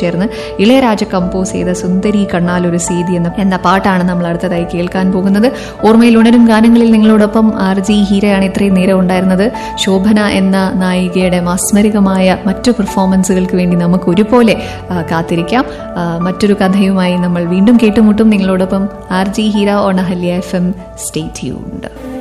ചേർന്ന് ഇളയരാജ കമ്പോസ് ചെയ്ത സുന്ദരി കണ്ണാലൊരു സീതി എന്ന പാട്ടാണ് നമ്മൾ അടുത്തതായി കേൾക്കാൻ പോകുന്നത്. ഓർമ്മയിൽ ഉണരും ഗാനങ്ങളിൽ നിങ്ങളോടൊപ്പം RJ ഹീരയാണ് ഇത്രയും നേരം ഉണ്ടായിരുന്നത്. ശോഭന എന്ന നായികയുടെ മാസ്മരികമായ മറ്റു പെർഫോമൻസുകൾക്ക് വേണ്ടി നമുക്ക് ഒരുപോലെ കാത്തിരിക്കാം. മറ്റൊരു കഥയുമായി നമ്മൾ വീണ്ടും കേട്ടുമുട്ടും. നിങ്ങളോടൊപ്പം RJ Heera on Ahalya FM. Stay tuned.